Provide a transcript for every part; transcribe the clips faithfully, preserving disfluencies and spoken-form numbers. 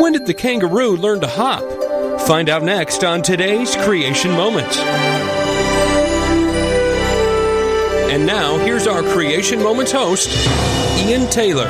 When did the kangaroo learn to hop? Find out next on today's Creation Moment. And now, here's our Creation Moments host, Ian Taylor.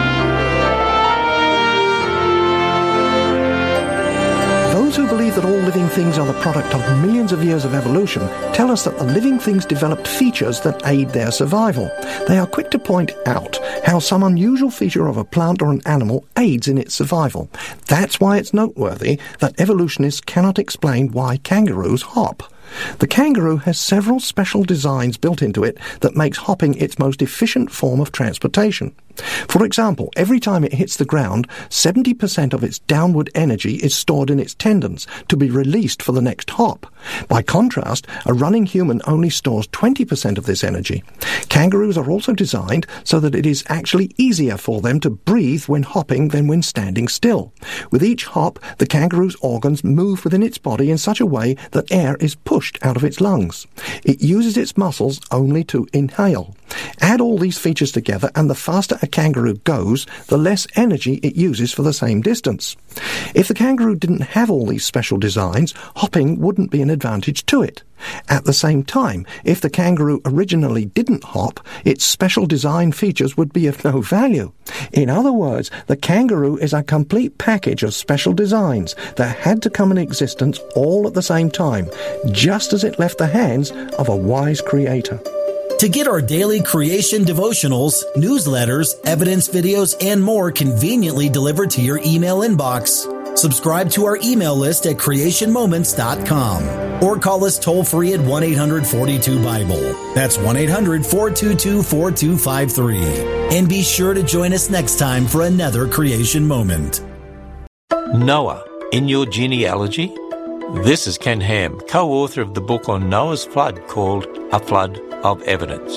Those who believe that all living things are the product of millions of years of evolution tell us that the living things developed features that aid their survival. They are quick to point out how some unusual feature of a plant or an animal aids in its survival. That's why it's noteworthy that evolutionists cannot explain why kangaroos hop. The kangaroo has several special designs built into it that makes hopping its most efficient form of transportation. For example, every time it hits the ground, seventy percent of its downward energy is stored in its tendons to be released for the next hop. By contrast, a running human only stores twenty percent of this energy. Kangaroos are also designed so that it is actually easier for them to breathe when hopping than when standing still. With each hop, the kangaroo's organs move within its body in such a way that air is pushed out of its lungs. It uses its muscles only to inhale. Add all these features together, and the faster a kangaroo goes, the less energy it uses for the same distance. If the kangaroo didn't have all these special designs, hopping wouldn't be an advantage to it. At the same time, if the kangaroo originally didn't hop, its special design features would be of no value. In other words, the kangaroo is a complete package of special designs that had to come in existence all at the same time, just as it left the hands of a wise creator. To get our daily creation devotionals, newsletters, evidence videos, and more conveniently delivered to your email inbox, subscribe to our email list at creation moments dot com or call us toll-free at one eight hundred four two Bible. That's one eight hundred four two two four two five three. And be sure to join us next time for another Creation Moment. Noah, in your genealogy? This is Ken Ham, co-author of the book on Noah's flood called A Flood of Evidence.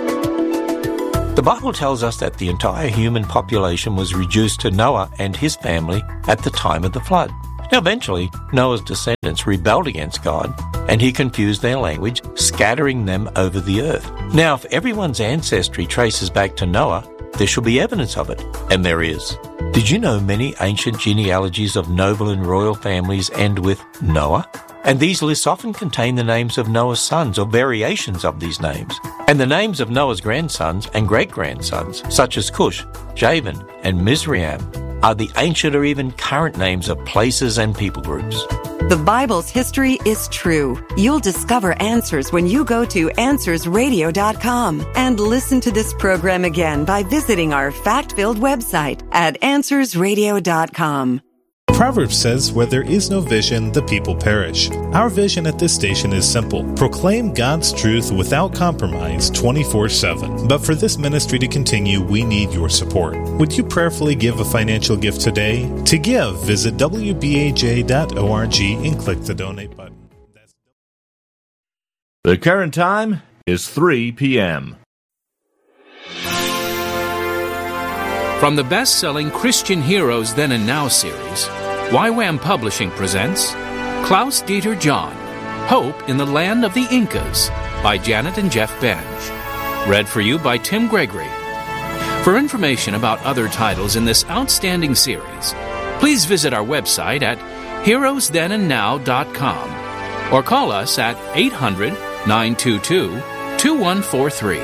The Bible tells us that the entire human population was reduced to Noah and his family at the time of the flood. Now, eventually, Noah's descendants rebelled against God, and he confused their language, scattering them over the earth. Now, if everyone's ancestry traces back to Noah, there shall be evidence of it, and there is. Did you know many ancient genealogies of noble and royal families end with Noah? And these lists often contain the names of Noah's sons or variations of these names, and the names of Noah's grandsons and great-grandsons, such as Cush, Javan, and Mizraim, are the ancient or even current names of places and people groups. The Bible's history is true. You'll discover answers when you go to answers radio dot com and listen to this program again by visiting our fact-filled website at answers radio dot com. Proverbs says, where there is no vision, the people perish. Our vision at this station is simple. Proclaim God's truth without compromise twenty-four seven. But for this ministry to continue, we need your support. Would you prayerfully give a financial gift today? To give, visit w b a j dot org and click the donate button. The current time is three p.m. From the best-selling Christian Heroes Then and Now series, Y WAM Publishing presents Klaus Dieter John, Hope in the Land of the Incas by Janet and Jeff Benj. Read for you by Tim Gregory. For information about other titles in this outstanding series, please visit our website at heroes then and now dot com or call us at eight hundred nine two two two one four three.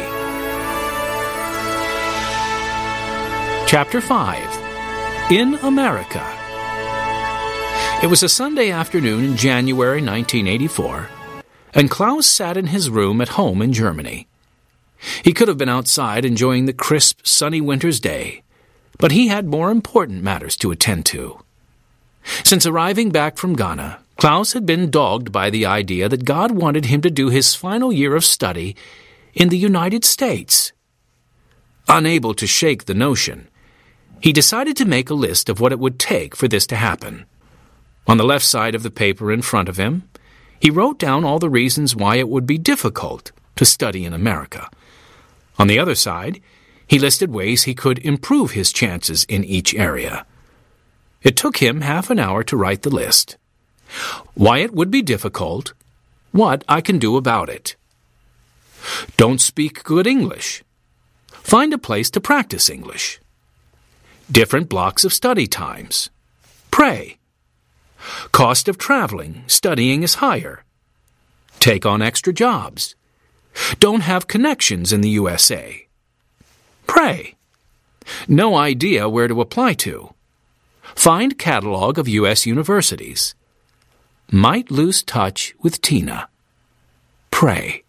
Chapter five. In America. It was a Sunday afternoon in January nineteen eighty-four, and Klaus sat in his room at home in Germany. He could have been outside enjoying the crisp, sunny winter's day, but he had more important matters to attend to. Since arriving back from Ghana, Klaus had been dogged by the idea that God wanted him to do his final year of study in the United States. Unable to shake the notion, he decided to make a list of what it would take for this to happen. On the left side of the paper in front of him, he wrote down all the reasons why it would be difficult to study in America. On the other side, he listed ways he could improve his chances in each area. It took him half an hour to write the list. Why it would be difficult, what I can do about it. Don't speak good English. Find a place to practice English. Different blocks of study times. Pray. Cost of traveling, studying is higher. Take on extra jobs. Don't have connections in the U S A. Pray. No idea where to apply to. Find catalog of U S universities. Might lose touch with Tina. Pray.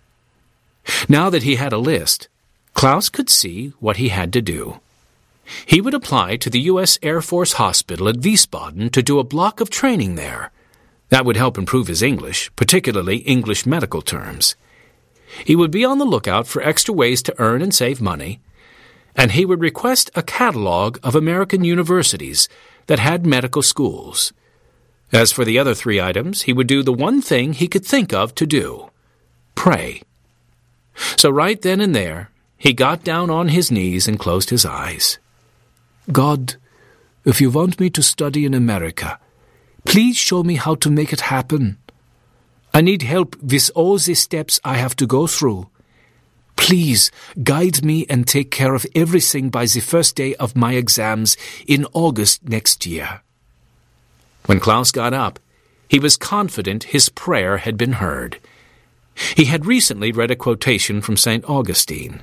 Now that he had a list, Klaus could see what he had to do. He would apply to the U S Air Force Hospital at Wiesbaden to do a block of training there. That would help improve his English, particularly English medical terms. He would be on the lookout for extra ways to earn and save money, and he would request a catalog of American universities that had medical schools. As for the other three items, he would do the one thing he could think of to do: pray. So right then and there, he got down on his knees and closed his eyes. God, if you want me to study in America, please show me how to make it happen. I need help with all the steps I have to go through. Please guide me and take care of everything by the first day of my exams in August next year. When Klaus got up, he was confident his prayer had been heard. He had recently read a quotation from Saint Augustine.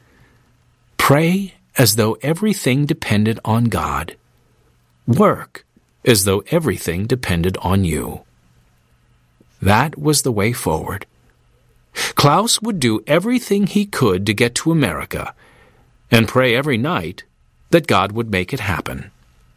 Pray as though everything depended on God. Work as though everything depended on you. That was the way forward. Klaus would do everything he could to get to America, and pray every night that God would make it happen.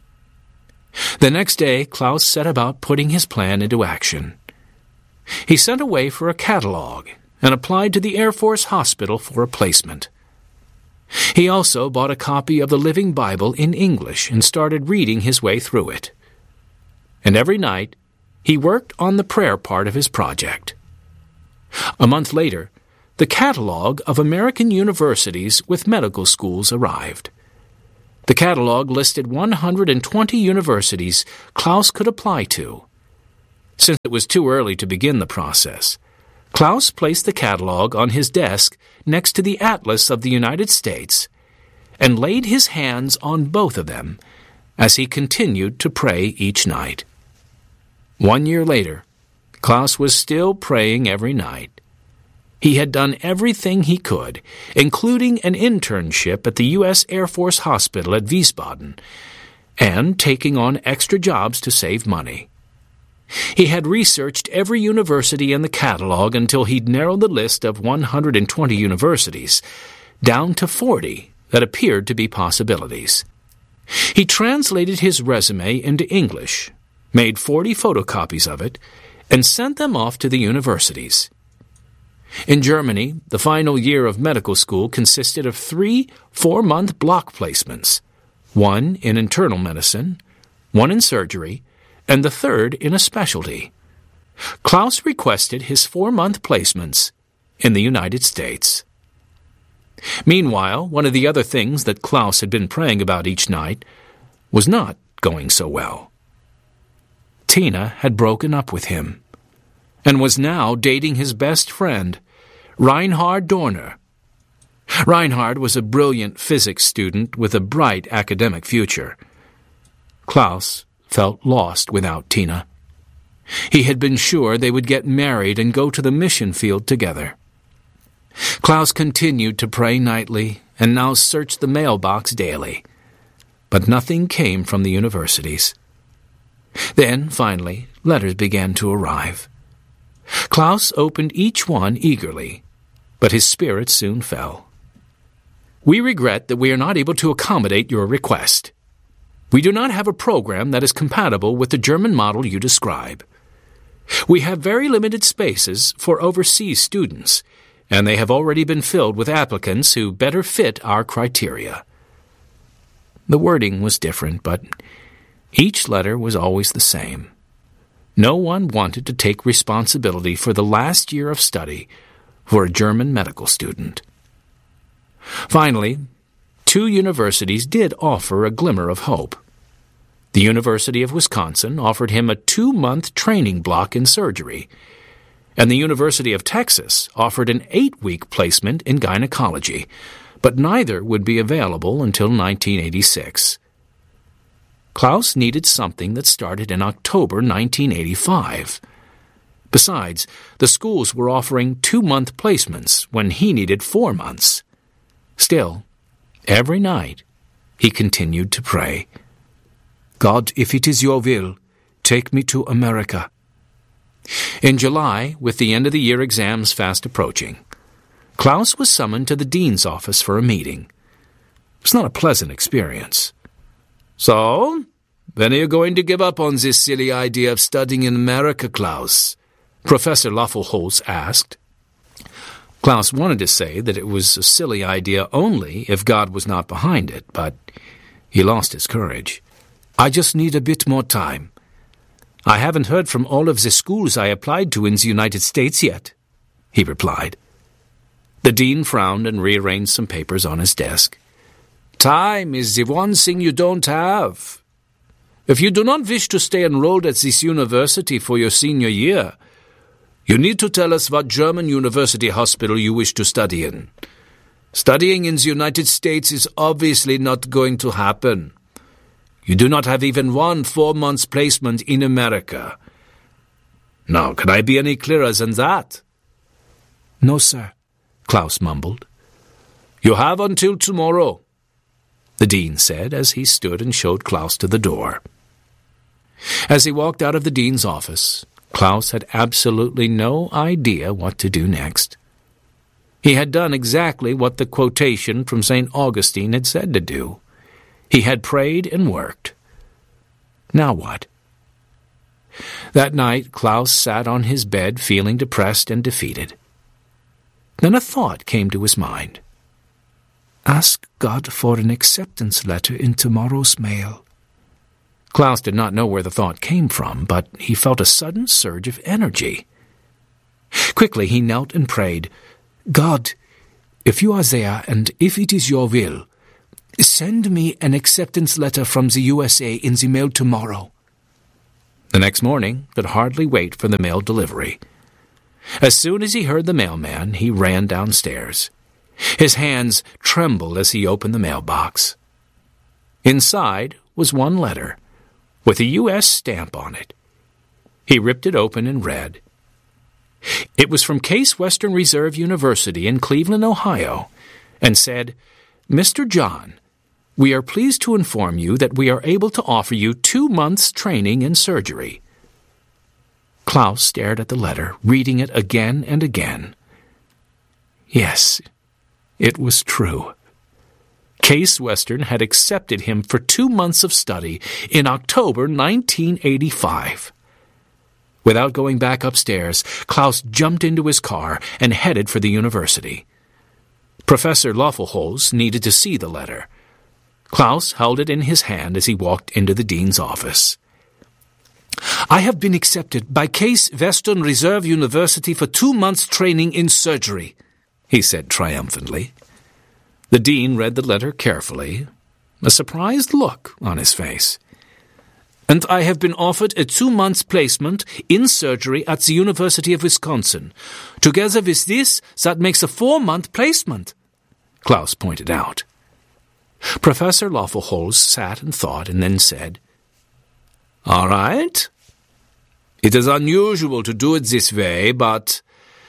The next day, Klaus set about putting his plan into action. He sent away for a catalog and applied to the Air Force Hospital for a placement. He also bought a copy of the Living Bible in English and started reading his way through it. And every night, he worked on the prayer part of his project. A month later, the catalog of American universities with medical schools arrived. The catalog listed one hundred twenty universities Klaus could apply to. Since it was too early to begin the process, Klaus placed the catalog on his desk next to the Atlas of the United States and laid his hands on both of them as he continued to pray each night. One year later, Klaus was still praying every night. He had done everything he could, including an internship at the U S Air Force Hospital at Wiesbaden, and taking on extra jobs to save money. He had researched every university in the catalog until he'd narrowed the list of one hundred twenty universities down to forty that appeared to be possibilities. He translated his resume into English, made forty photocopies of it, and sent them off to the universities. In Germany, the final year of medical school consisted of three four-month block placements, one in internal medicine, one in surgery, and the third in a specialty. Klaus requested his four-month placements in the United States. Meanwhile, one of the other things that Klaus had been praying about each night was not going so well. Tina had broken up with him and was now dating his best friend, Reinhard Dorner. Reinhard was a brilliant physics student with a bright academic future. Klaus felt lost without Tina. He had been sure they would get married and go to the mission field together. Klaus continued to pray nightly and now searched the mailbox daily, but nothing came from the universities. Then, finally, letters began to arrive. Klaus opened each one eagerly, but his spirits soon fell. We regret that we are not able to accommodate your request. We do not have a program that is compatible with the German model you describe. We have very limited spaces for overseas students, and they have already been filled with applicants who better fit our criteria. The wording was different, but each letter was always the same. No one wanted to take responsibility for the last year of study for a German medical student. Finally, two universities did offer a glimmer of hope. The University of Wisconsin offered him a two-month training block in surgery, and the University of Texas offered an eight-week placement in gynecology, but neither would be available until nineteen eighty-six. Klaus needed something that started in October nineteen eighty-five. Besides, the schools were offering two-month placements when he needed four months. Still, every night, he continued to pray, "God, if it is your will, take me to America." In July, with the end-of-the-year exams fast approaching, Klaus was summoned to the dean's office for a meeting. It was not a pleasant experience. "So, when are you going to give up on this silly idea of studying in America, Klaus?" Professor Löffelholz asked. Klaus wanted to say that it was a silly idea only if God was not behind it, but he lost his courage. "I just need a bit more time. I haven't heard from all of the schools I applied to in the United States yet," he replied. The dean frowned and rearranged some papers on his desk. "Time is the one thing you don't have. If you do not wish to stay enrolled at this university for your senior year, you need to tell us what German university hospital you wish to study in. Studying in the United States is obviously not going to happen. You do not have even one four-month placement in America. Now, can I be any clearer than that?" "No, sir," Klaus mumbled. "You have until tomorrow," the dean said as he stood and showed Klaus to the door. As he walked out of the dean's office, Klaus had absolutely no idea what to do next. He had done exactly what the quotation from Saint Augustine had said to do. He had prayed and worked. Now what? That night, Klaus sat on his bed feeling depressed and defeated. Then a thought came to his mind. "Ask God for an acceptance letter in tomorrow's mail." Klaus did not know where the thought came from, but he felt a sudden surge of energy. Quickly he knelt and prayed, "God, if you are there and if it is your will, send me an acceptance letter from the U S A in the mail tomorrow." The next morning could hardly wait for the mail delivery. As soon as he heard the mailman, he ran downstairs. His hands trembled as he opened the mailbox. Inside was one letter, with a U S stamp on it. He ripped it open and read. It was from Case Western Reserve University in Cleveland, Ohio, and said, "Mister John, we are pleased to inform you that we are able to offer you two months' training in surgery." Klaus stared at the letter, reading it again and again. Yes, it was true. Case Western had accepted him for two months of study in October nineteen eighty-five. Without going back upstairs, Klaus jumped into his car and headed for the university. Professor Löffelholz needed to see the letter. Klaus held it in his hand as he walked into the dean's office. "I have been accepted by Case Western Reserve University for two months' training in surgery," he said triumphantly. The dean read the letter carefully, a surprised look on his face. "And I have been offered a two months placement in surgery at the University of Wisconsin. Together with this, that makes a four-month placement," Klaus pointed out. Professor Löffelholz sat and thought and then said, "All right. It is unusual to do it this way, but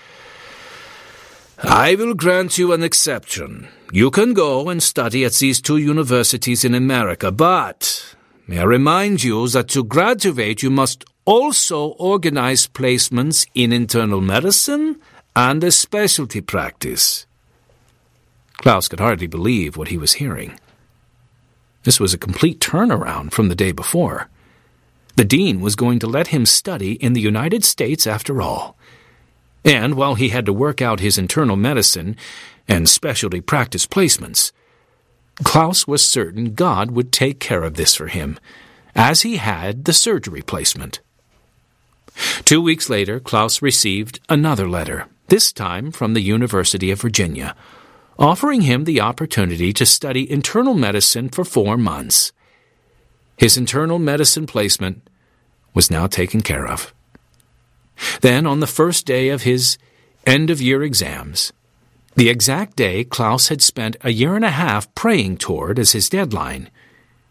I will grant you an exception. You can go and study at these two universities in America, but may I remind you that to graduate you must also organize placements in internal medicine and a specialty practice." Klaus could hardly believe what he was hearing. This was a complete turnaround from the day before. The dean was going to let him study in the United States after all. And while he had to work out his internal medicine and specialty practice placements, Klaus was certain God would take care of this for him, as he had the surgery placement. Two weeks later, Klaus received another letter, this time from the University of Virginia, offering him the opportunity to study internal medicine for four months. His internal medicine placement was now taken care of. Then, on the first day of his end-of-year exams, the exact day Klaus had spent a year and a half praying toward as his deadline,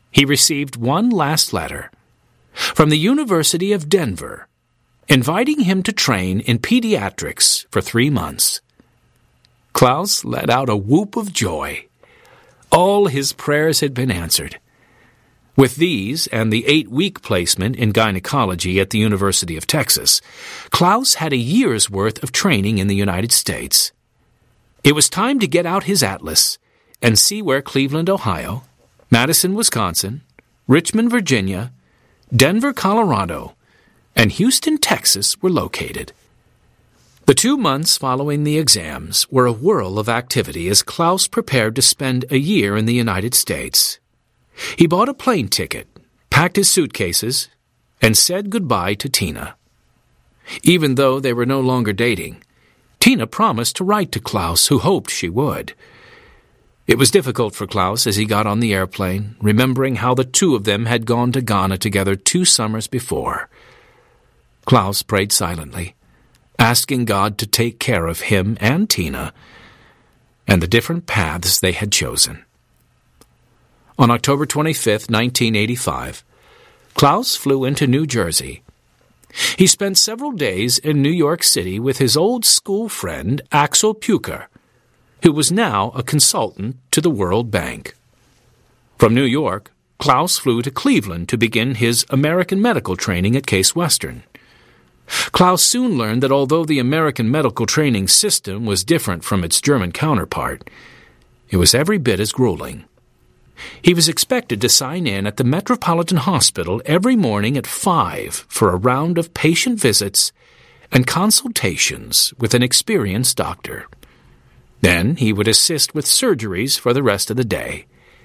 he received one last letter from the University of Denver, inviting him to train in pediatrics for three months. Klaus let out a whoop of joy. All his prayers had been answered. With these and the eight-week placement in gynecology at the University of Texas, Klaus had a year's worth of training in the United States. It was time to get out his atlas and see where Cleveland, Ohio, Madison, Wisconsin, Richmond, Virginia, Denver, Colorado, and Houston, Texas were located. The two months following the exams were a whirl of activity as Klaus prepared to spend a year in the United States. He bought a plane ticket, packed his suitcases, and said goodbye to Tina. Even though they were no longer dating, Tina promised to write to Klaus, who hoped she would. It was difficult for Klaus as he got on the airplane, remembering how the two of them had gone to Ghana together two summers before. Klaus prayed silently, asking God to take care of him and Tina and the different paths they had chosen. On October twenty-fifth, nineteen eighty-five, Klaus flew into New Jersey. He spent several days in New York City with his old school friend Axel Pucher, who was now a consultant to the World Bank. From New York, Klaus flew to Cleveland to begin his American medical training at Case Western. Klaus soon learned that although the American medical training system was different from its German counterpart, it was every bit as grueling. He was expected to sign in at the Metropolitan Hospital every morning at five for a round of patient visits and consultations with an experienced doctor. Then he would assist with surgeries for the rest of the day.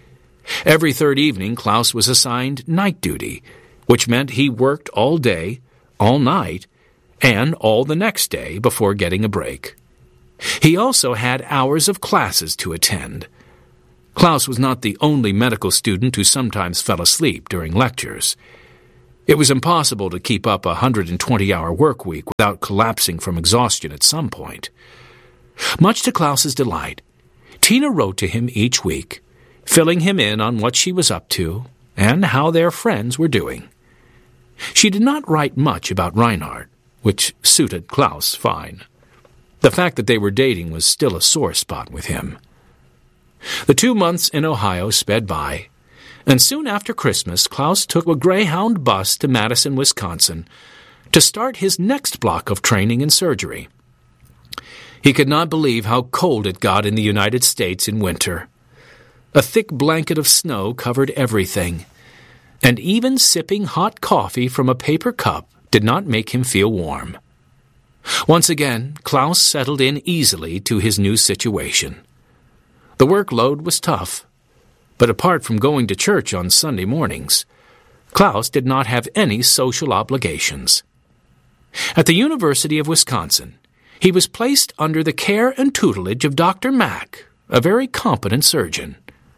Every third evening, Klaus was assigned night duty, which meant he worked all day, all night, and all the next day before getting a break. He also had hours of classes to attend. Klaus was not the only medical student who sometimes fell asleep during lectures. It was impossible to keep up a one hundred twenty-hour work week without collapsing from exhaustion at some point. Much to Klaus's delight, Tina wrote to him each week, filling him in on what she was up to and how their friends were doing. She did not write much about Reinhard, which suited Klaus fine. The fact that they were dating was still a sore spot with him. The two months in Ohio sped by, and soon after Christmas, Klaus took a Greyhound bus to Madison, Wisconsin, to start his next block of training in surgery. He could not believe how cold it got in the United States in winter. A thick blanket of snow covered everything, and even sipping hot coffee from a paper cup did not make him feel warm. Once again, Klaus settled in easily to his new situation. The workload was tough, but apart from going to church on Sunday mornings, Klaus did not have any social obligations. At the University of Wisconsin, he was placed under the care and tutelage of Doctor Mack, a very competent surgeon.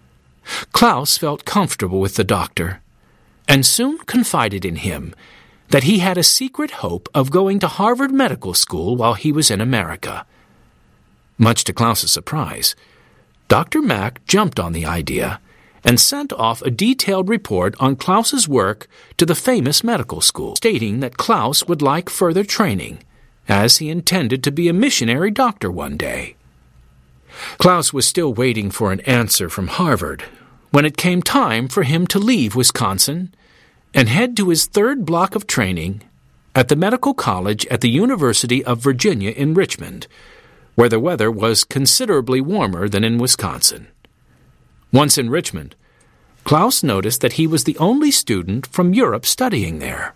Klaus felt comfortable with the doctor, and soon confided in him that he had a secret hope of going to Harvard Medical School while he was in America. Much to Klaus's surprise, Doctor Mack jumped on the idea and sent off a detailed report on Klaus's work to the famous medical school, stating that Klaus would like further training, as he intended to be a missionary doctor one day. Klaus was still waiting for an answer from Harvard when it came time for him to leave Wisconsin and head to his third block of training at the medical college at the University of Virginia in Richmond, where the weather was considerably warmer than in Wisconsin. Once in Richmond, Klaus noticed that he was the only student from Europe studying there.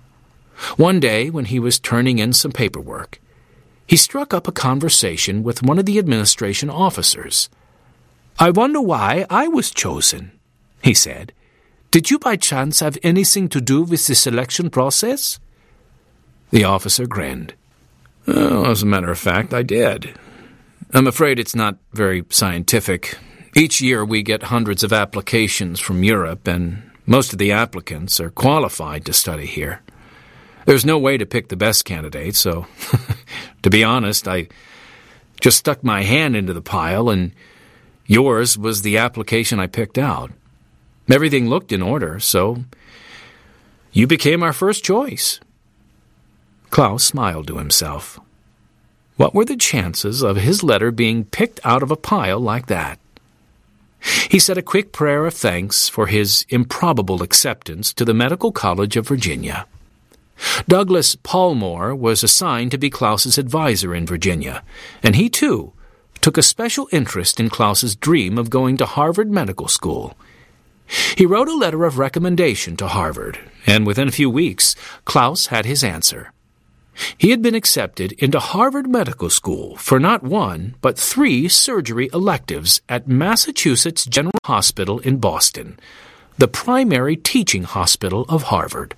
One day, when he was turning in some paperwork, he struck up a conversation with one of the administration officers. "I wonder why I was chosen," he said. "Did you by chance have anything to do with the selection process?" The officer grinned. "Oh, as a matter of fact, I did. I'm afraid it's not very scientific. Each year we get hundreds of applications from Europe, and most of the applicants are qualified to study here. There's no way to pick the best candidate, so to be honest, I just stuck my hand into the pile, and yours was the application I picked out. Everything looked in order, so you became our first choice." Klaus smiled to himself. What were the chances of his letter being picked out of a pile like that? He said a quick prayer of thanks for his improbable acceptance to the Medical College of Virginia. Douglas Paulmore was assigned to be Klaus's advisor in Virginia, and he, too, took a special interest in Klaus's dream of going to Harvard Medical School. He wrote a letter of recommendation to Harvard, and within a few weeks, Klaus had his answer. He had been accepted into Harvard Medical School for not one, but three surgery electives at Massachusetts General Hospital in Boston, the primary teaching hospital of Harvard.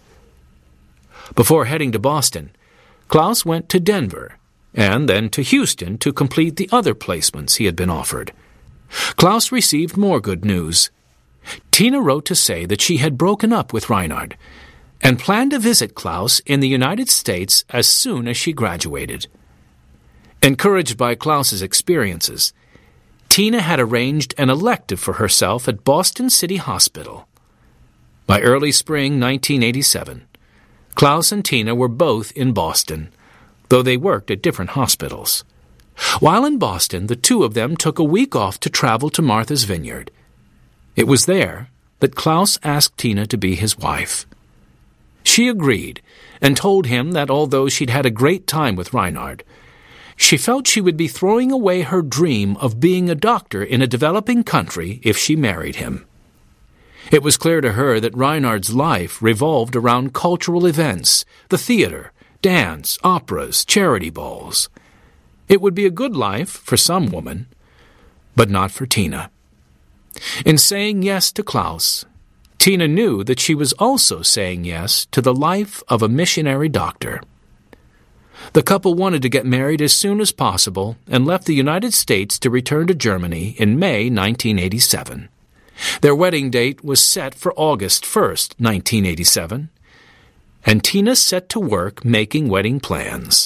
Before heading to Boston, Klaus went to Denver and then to Houston to complete the other placements he had been offered. Klaus received more good news. Tina wrote to say that she had broken up with Reinhard and planned to visit Klaus in the United States as soon as she graduated. Encouraged by Klaus's experiences, Tina had arranged an elective for herself at Boston City Hospital. By early spring nineteen eighty-seven, Klaus and Tina were both in Boston, though they worked at different hospitals. While in Boston, the two of them took a week off to travel to Martha's Vineyard. It was there that Klaus asked Tina to be his wife. She agreed and told him that although she'd had a great time with Reinhard, she felt she would be throwing away her dream of being a doctor in a developing country if she married him. It was clear to her that Reinhard's life revolved around cultural events, the theater, dance, operas, charity balls. It would be a good life for some woman, but not for Tina. In saying yes to Klaus, Tina knew that she was also saying yes to the life of a missionary doctor. The couple wanted to get married as soon as possible and left the United States to return to Germany in May nineteen eighty-seven. Their wedding date was set for August first, nineteen eighty-seven, and Tina set to work making wedding plans.